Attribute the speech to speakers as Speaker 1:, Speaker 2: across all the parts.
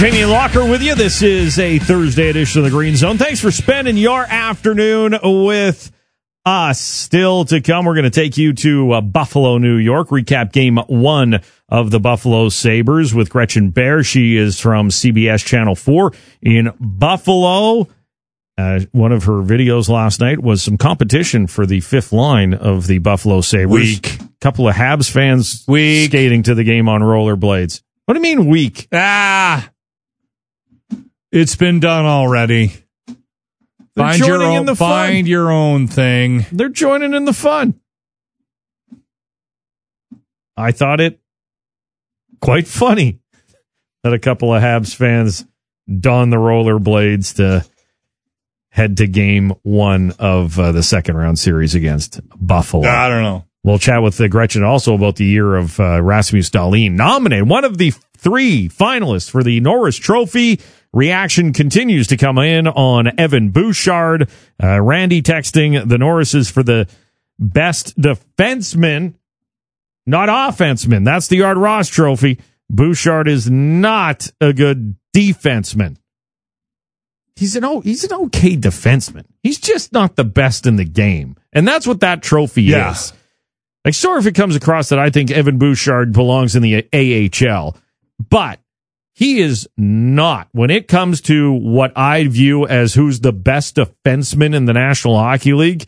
Speaker 1: Jamie Locker with you. This is a Thursday edition of the Green Zone. Thanks for spending your afternoon with us. Still to come, we're going to take you to Buffalo, New York. Recap game 1 of the Buffalo Sabres with Gretchen Baer. She is from CBS Channel 4 in Buffalo. One of her videos last night was some competition for the fifth line of the Buffalo Sabres.
Speaker 2: Weak.
Speaker 1: Couple of Habs fans skating to the game on rollerblades. What do you mean weak?
Speaker 2: It's been done already. Find your own thing.
Speaker 1: They're joining in the fun. I thought it quite funny that a couple of Habs fans don the rollerblades to head to game 1 of the second round series against Buffalo.
Speaker 2: I don't know.
Speaker 1: We'll chat with Gretchen also about the year of Rasmus Dahlin, nominated one of the 3 finalists for the Norris Trophy. Reaction continues to come in on Evan Bouchard. Randy texting the Norrises for the best defenseman, not offenseman. That's the Art Ross Trophy. Bouchard is not a good defenseman. He's an okay defenseman. He's just not the best in the game. And that's what that trophy is. Like, sure, if it comes across that I think Evan Bouchard belongs in the AHL, but he is not. When it comes to what I view as who's the best defenseman in the National Hockey League,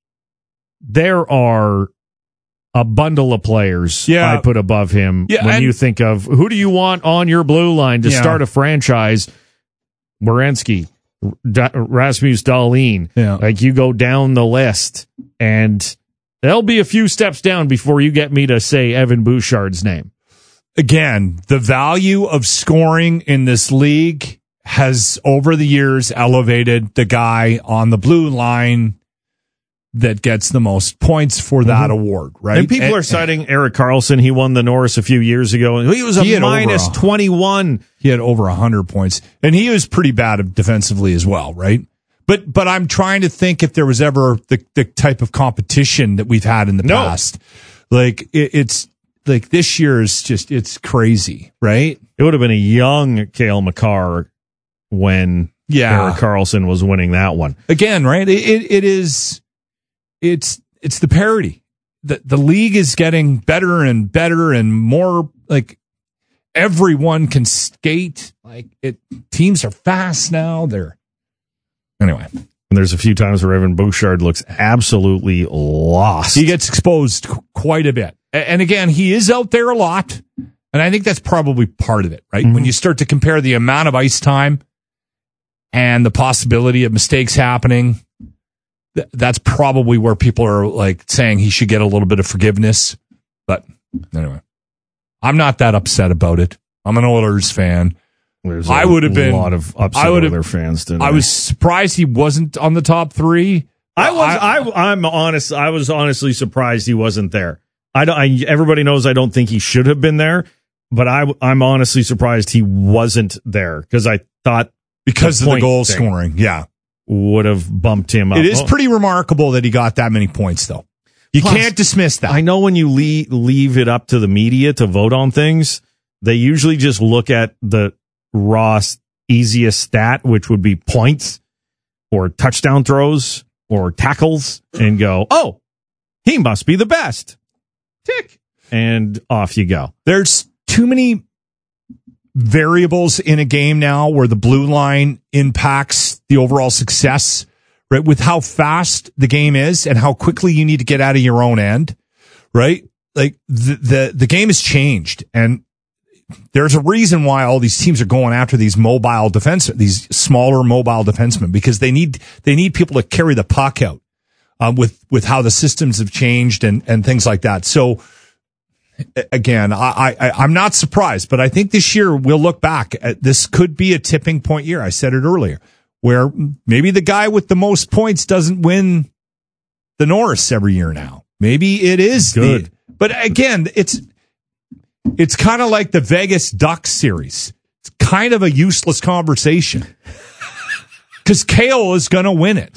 Speaker 1: there are a bundle of players I put above him when you think of who do you want on your blue line to start a franchise. Werenski, Rasmus Dahlin. Like, you go down the list, and there'll be a few steps down before you get me to say Evan Bouchard's name.
Speaker 2: Again, the value of scoring in this league has, over the years, elevated the guy on the blue line that gets the most points for that award, right?
Speaker 1: And people are citing Erik Karlsson. He won the Norris a few years ago, and he was a minus 21.
Speaker 2: He had over 100 points, and he was pretty bad defensively as well, right? But I'm trying to think if there was ever the type of competition that we've had in the past. Like, it's like this year is just, it's crazy, right?
Speaker 1: It would have been a young Cale Makar when Erik Karlsson was winning that one.
Speaker 2: Again, right? It's the parity. The league is getting better and better and more, like, everyone can skate. Like, teams are fast now. Anyway.
Speaker 1: And there's a few times where Evan Bouchard looks absolutely lost.
Speaker 2: He gets exposed quite a bit. And again, he is out there a lot. And I think that's probably part of it, right? Mm-hmm. When you start to compare the amount of ice time and the possibility of mistakes happening, that's probably where people are, like, saying he should get a little bit of forgiveness. But anyway, I'm not that upset about it. I'm an Oilers fan.
Speaker 1: There's a lot of upset Oilers fans today.
Speaker 2: I was surprised he wasn't on the top 3.
Speaker 1: I was honestly surprised he wasn't there. Everybody knows I don't think he should have been there, but I'm honestly surprised he wasn't there because I thought
Speaker 2: because of the goal scoring,
Speaker 1: would have bumped him up.
Speaker 2: It is pretty remarkable that he got that many points, though. You can't dismiss that.
Speaker 1: I know when you leave it up to the media to vote on things, they usually just look at the Ross easiest stat, which would be points or touchdown throws or tackles, and go, oh, he must be the best. Tick. And off you go.
Speaker 2: There's too many variables in a game now where the blue line impacts the overall success, right? With how fast the game is and how quickly you need to get out of your own end, right? Like the game has changed, and there's a reason why all these teams are going after these mobile defensemen, these smaller mobile defensemen, because they need people to carry the puck out. With how the systems have changed and things like that. So again, I'm not surprised, but I think this year we'll look back at this could be a tipping point year. I said it earlier, where maybe the guy with the most points doesn't win the Norris every year now. Maybe it is
Speaker 1: good.
Speaker 2: But again, it's kind of like the Vegas Ducks series. It's kind of a useless conversation because Cale is going to win it.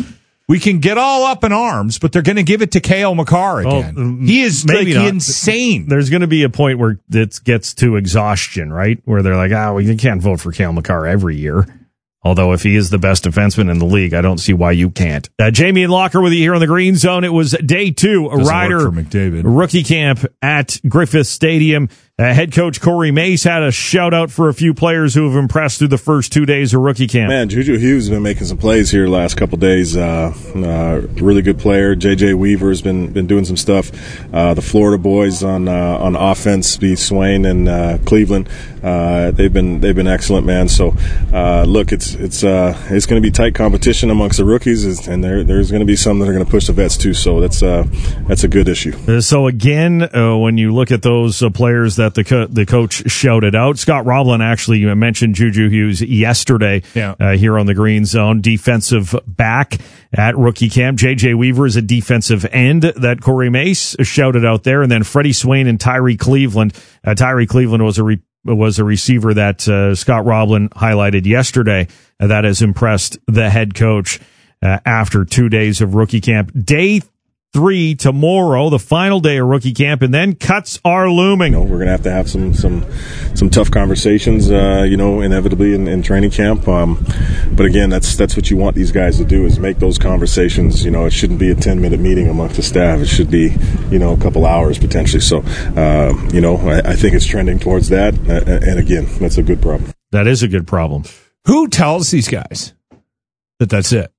Speaker 2: we can get all up in arms, but they're going to give it to Cale Makar again. He is maybe insane.
Speaker 1: There's going to be a point where it gets to exhaustion, right? Where they're like, well, you can't vote for Cale Makar every year. Although if he is the best defenseman in the league, I don't see why you can't. Jamie and Locker with you here on the Green Zone. It was day 2, a Rider rookie camp at Griffith Stadium. Head coach Corey Mace had a shout out for a few players who have impressed through the first 2 days of rookie camp.
Speaker 3: Man, Juju Hughes has been making some plays here the last couple of days. Really good player. JJ Weaver has been doing some stuff. The Florida boys on offense, Steve Swain and Cleveland, they've been excellent, man. So look, it's going to be tight competition amongst the rookies, and there's going to be some that are going to push the vets too. So that's a good issue.
Speaker 1: So again, when you look at those players that the coach shouted out, Scott Roblin actually mentioned Juju Hughes yesterday here on the Green Zone. Defensive back at rookie camp. JJ Weaver is a defensive end that Corey Mace shouted out there, and then Freddie Swain and Tyree Cleveland. Tyree Cleveland was a receiver that Scott Roblin highlighted yesterday that has impressed the head coach after 2 days of rookie camp. Day 3 tomorrow, the final day of rookie camp, and then cuts are looming.
Speaker 3: We're going to have some tough conversations, inevitably in training camp. But again, that's what you want these guys to do, is make those conversations. It shouldn't be a 10-minute meeting amongst the staff. It should be, a couple hours potentially. So, I think it's trending towards that. And again, that's a good problem.
Speaker 1: That is a good problem.
Speaker 2: Who tells these guys that that's it?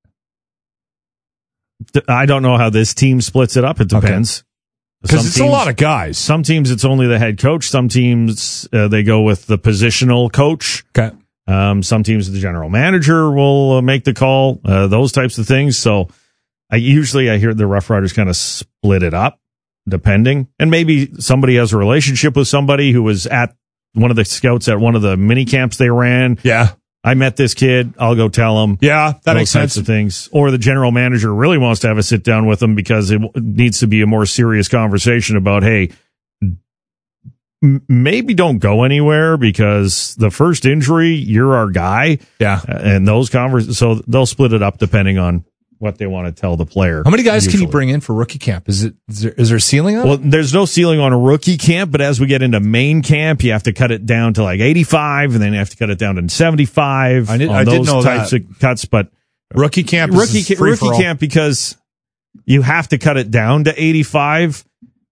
Speaker 1: I don't know how this team splits it up. It depends.
Speaker 2: Because it's a lot of guys.
Speaker 1: Some teams, it's only the head coach. Some teams, they go with the positional coach.
Speaker 2: Okay.
Speaker 1: Some teams, the general manager will make the call, those types of things. So I hear the Rough Riders kind of split it up, depending. And maybe somebody has a relationship with somebody who was at one of the scouts at one of the mini camps they ran.
Speaker 2: Yeah.
Speaker 1: I met this kid. I'll go tell him.
Speaker 2: Yeah, that makes sense.
Speaker 1: Those types of things. Or the general manager really wants to have a sit down with him because it needs to be a more serious conversation about, hey, maybe don't go anywhere because the first injury, you're our guy.
Speaker 2: Yeah.
Speaker 1: And those so they'll split it up depending on what they want to tell the player.
Speaker 2: How many guys can you bring in for rookie camp? Is there a ceiling on it?
Speaker 1: Well, there's no ceiling on a rookie camp, but as we get into main camp, you have to cut it down to like 85, and then you have to cut it down to 75.
Speaker 2: I did know
Speaker 1: types
Speaker 2: that.
Speaker 1: of cuts, but
Speaker 2: rookie camp
Speaker 1: rookie camp, because you have to cut it down to 85.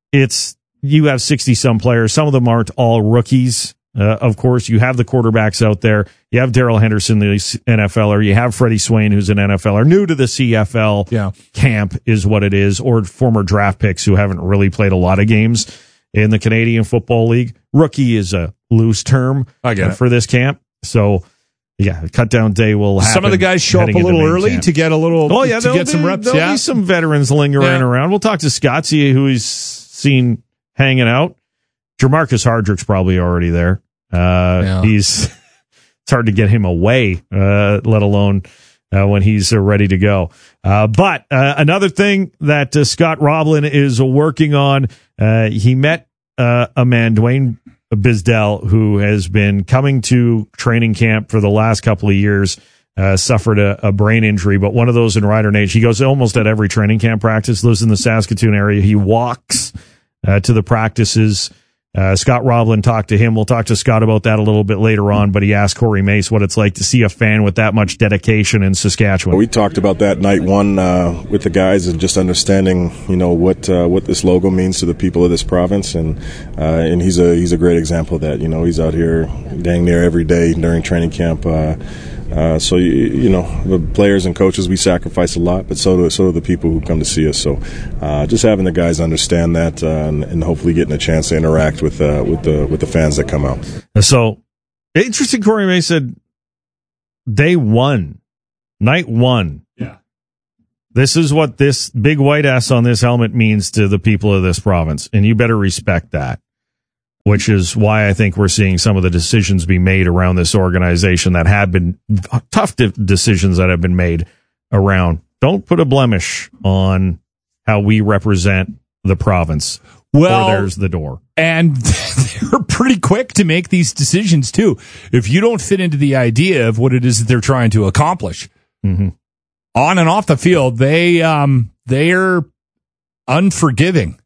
Speaker 1: You have 60 some players. Some of them aren't all rookies. Of course, you have the quarterbacks out there. You have Darrell Henderson, the NFLer. You have Freddie Swain, who's an NFLer. New to the CFL camp is what it is, or former draft picks who haven't really played a lot of games in the Canadian Football League. Rookie is a loose term for this camp. So, cut down day will happen.
Speaker 2: Some of the guys show up a little early to get some reps.
Speaker 1: There'll be some veterans lingering around. We'll talk to Scottsy, who he's seen hanging out. Jamarcus Hardrick's probably already there. It's hard to get him away, let alone when he's ready to go. But another thing that Scott Roblin is working on, he met a man, Dwayne Bizdell, who has been coming to training camp for the last couple of years, suffered a brain injury, but one of those in Rider Nation. He goes almost at every training camp practice, lives in the Saskatoon area. He walks to the practices. Scott Roblin talked to him. We'll talk to Scott about that a little bit later on, but he asked Corey Mace what it's like to see a fan with that much dedication in Saskatchewan.
Speaker 3: We talked about that night one with the guys and just understanding, what this logo means to the people of this province, and he's a great example of that. He's out here dang near every day during training camp. So the players and coaches, we sacrifice a lot, but so do the people who come to see us. So just having the guys understand that and hopefully getting a chance to interact with the fans that come out.
Speaker 1: So interesting. Corey May said night one. Yeah. This is what this big white S on this helmet means to the people of this province, and you better respect that. Which is why I think we're seeing some of the decisions be made around this organization that have been tough decisions that have been made around. Don't put a blemish on how we represent the province. Well, or there's the door.
Speaker 2: And they're pretty quick to make these decisions, too. If you don't fit into the idea of what it is that they're trying to accomplish.
Speaker 1: Mm-hmm.
Speaker 2: on and off the field, they're unforgiving.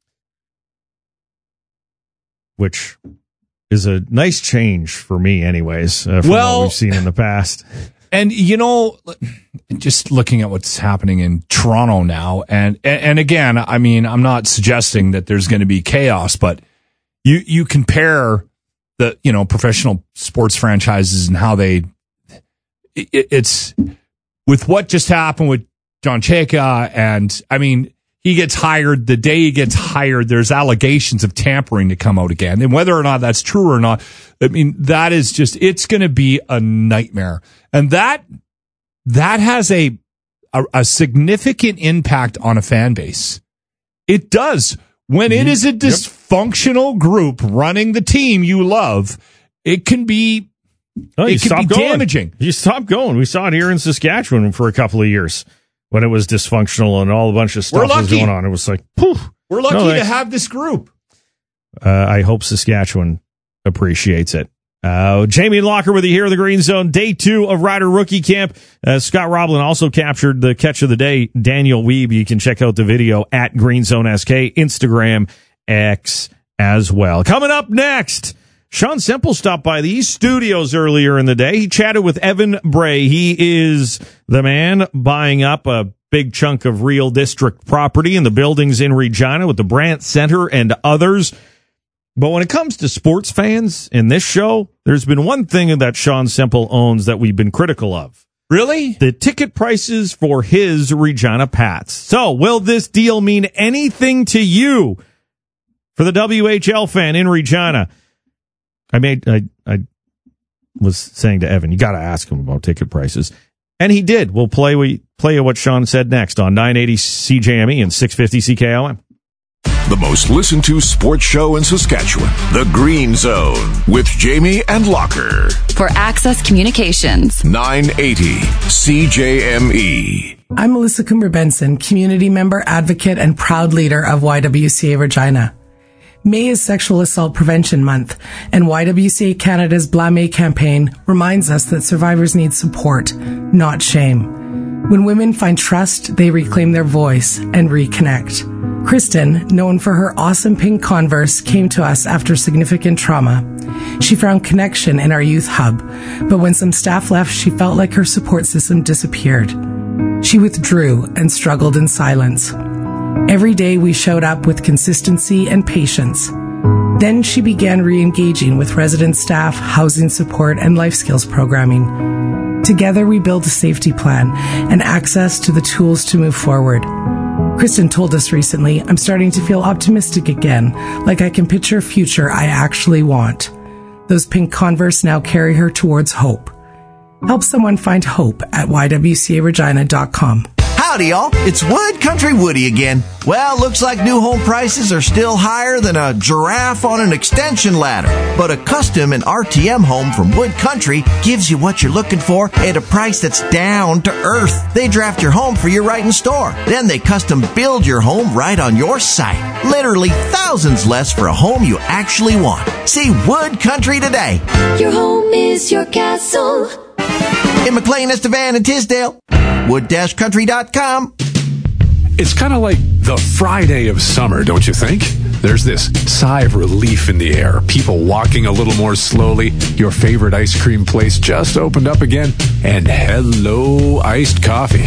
Speaker 1: Which is a nice change for me anyways, from what we've seen in the past.
Speaker 2: And, just looking at what's happening in Toronto now, and again, I mean, I'm not suggesting that there's going to be chaos, but you compare the, professional sports franchises and how it's with what just happened with John Chayka, and I mean, he gets hired. The day he gets hired, there's allegations of tampering to come out again. And whether or not that's true or not, I mean, that is just, it's going to be a nightmare. And that has a significant impact on a fan base. It does. When it is a dysfunctional group running the team you love, it can be, damaging.
Speaker 1: You stop going. We saw it here in Saskatchewan for a couple of years. When it was dysfunctional and all a bunch of stuff was going on. It was like, poof.
Speaker 2: We're lucky to have this group.
Speaker 1: I hope Saskatchewan appreciates it. Jamie Locker with you here in the Green Zone. Day 2 of Rider Rookie Camp. Scott Roblin also captured the catch of the day, Daniel Weeb. You can check out the video at Green Zone SK, Instagram, X as well. Coming up next, Sean Semple stopped by these studios earlier in the day. He chatted with Evan Bray. He is the man buying up a big chunk of Real District property in the buildings in Regina with the Brandt Center and others. But when it comes to sports fans in this show, there's been one thing that Sean Semple owns that we've been critical of.
Speaker 2: Really?
Speaker 1: The ticket prices for his Regina Pats. So will this deal mean anything to you for the WHL fan in Regina? I was saying to Evan, you got to ask him about ticket prices. And he did. We'll play what Sean said next on 980 CJME and 650 CKOM.
Speaker 4: The most listened to sports show in Saskatchewan, The Green Zone, with Jamie and Locker.
Speaker 5: For Access Communications.
Speaker 4: 980 CJME.
Speaker 6: I'm Melissa Coomer-Benson, community member, advocate, and proud leader of YWCA Regina. May is Sexual Assault Prevention Month, and YWCA Canada's Blame campaign reminds us that survivors need support, not shame. When women find trust, they reclaim their voice and reconnect. Kristen, known for her awesome pink Converse, came to us after significant trauma. She found connection in our youth hub, but when some staff left, she felt like her support system disappeared. She withdrew and struggled in silence. Every day we showed up with consistency and patience. Then she began re-engaging with resident staff, housing support, and life skills programming. Together we built a safety plan and access to the tools to move forward. Kristen told us recently, I'm starting to feel optimistic again, like I can picture a future I actually want. Those pink Converse now carry her towards hope. Help someone find hope at ywcaregina.com.
Speaker 7: Howdy, y'all. It's Wood Country Woody again. Well, looks like new home prices are still higher than a giraffe on an extension ladder. But a custom and RTM home from Wood Country gives you what you're looking for at a price that's down to earth. They draft your home for you right in store. Then they custom build your home right on your site. Literally thousands less for a home you actually want. See Wood Country today.
Speaker 8: Your home is your castle.
Speaker 7: In McLean, Estevan, and Tisdale. Wood-country.com.
Speaker 9: It's kind of like the Friday of summer, don't you think? There's this sigh of relief in the air, people walking a little more slowly, your favorite ice cream place just opened up again, and hello, iced coffee.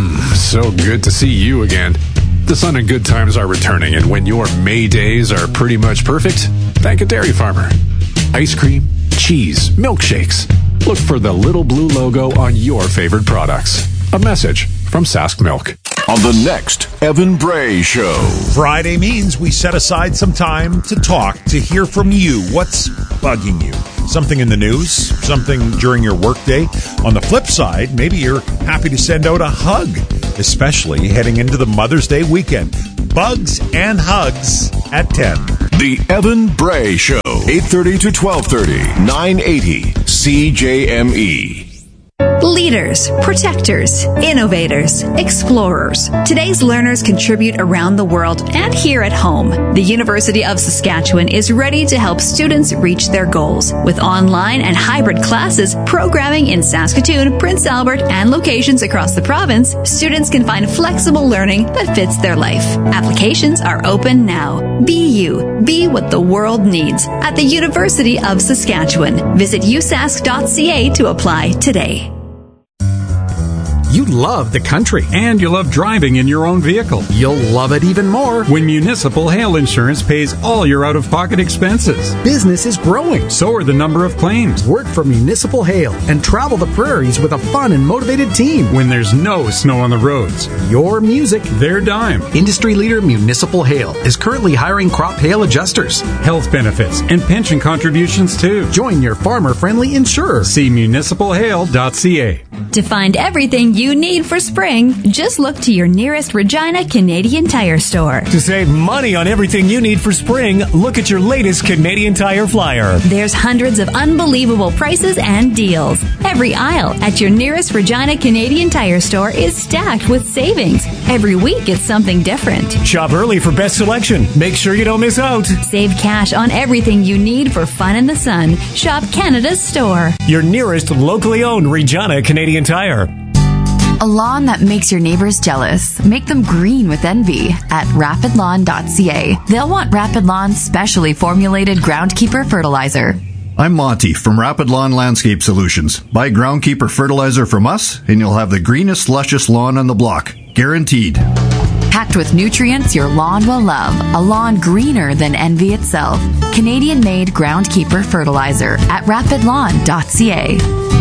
Speaker 9: So good to see you again. The sun and good times are returning, and when your May days are pretty much perfect, thank a dairy farmer. Ice cream, cheese, milkshakes. Look for the little blue logo on your favorite products. A message from Sask Milk.
Speaker 4: On the next Evan Bray Show.
Speaker 2: Friday means we set aside some time to talk, to hear from you. What's bugging you? Something in the news? Something during your workday? On the flip side, maybe you're happy to send out a hug, especially heading into the Mother's Day weekend. Bugs and hugs at 10.
Speaker 4: The Evan Bray Show. 8:30 to 12:30. 980 CJME.
Speaker 10: Leaders, protectors, innovators, explorers. Today's learners contribute around the world and here at home. The University of Saskatchewan is ready to help students reach their goals. With online and hybrid classes, programming in Saskatoon, Prince Albert, and locations across the province, students can find flexible learning that fits their life. Applications are open now. Be you. Be what the world needs at the University of Saskatchewan. Visit usask.ca to apply today.
Speaker 11: You love the country, and you love driving in your own vehicle. You'll love it even more when Municipal Hail Insurance pays all your out-of-pocket expenses. Business is growing, so are the number of claims. Work for Municipal Hail and travel the prairies with a fun and motivated team when there's no snow on the roads. Your music, their dime. Industry leader Municipal Hail is currently hiring crop hail adjusters, health benefits, and pension contributions too. Join your farmer-friendly insurer. See municipalhail.ca.
Speaker 10: To find everything you need for spring, just look to your nearest Regina Canadian Tire store.
Speaker 12: To save money on everything you need for spring, look at your latest Canadian Tire flyer.
Speaker 10: There's hundreds of unbelievable prices and deals. Every aisle at your nearest Regina Canadian Tire store is stacked with savings. Every week it's something different.
Speaker 12: Shop early for best selection. Make sure you don't miss out.
Speaker 10: Save cash on everything you need for fun in the sun. Shop Canada's store.
Speaker 12: Your nearest locally owned Regina Canadian Tire.
Speaker 5: A lawn that makes your neighbors jealous. Make them green with envy at rapidlawn.ca. They'll want Rapid Lawn's specially formulated Groundkeeper fertilizer.
Speaker 13: I'm Monty from Rapid Lawn Landscape Solutions. Buy Groundkeeper fertilizer from us, and you'll have the greenest, luscious lawn on the block. Guaranteed.
Speaker 5: Packed with nutrients your lawn will love. A lawn greener than envy itself. Canadian-made Groundkeeper fertilizer at rapidlawn.ca.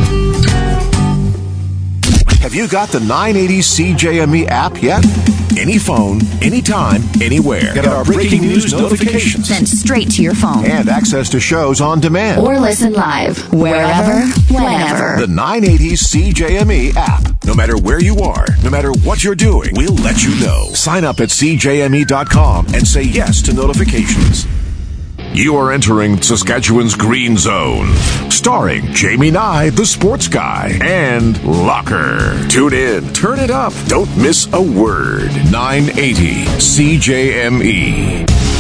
Speaker 4: Have you got the 980 CJME app yet? Any phone, anytime, anywhere. Get our breaking news notifications
Speaker 5: sent straight to your phone.
Speaker 4: And access to shows on demand.
Speaker 5: Or listen live, wherever, whenever.
Speaker 4: The 980 CJME app. No matter where you are, no matter what you're doing, we'll let you know. Sign up at CJME.com and say yes to notifications. You are entering Saskatchewan's Green Zone, starring Jamie Nye, the sports guy, and Locker. Tune in, turn it up, don't miss a word. 980 CJME.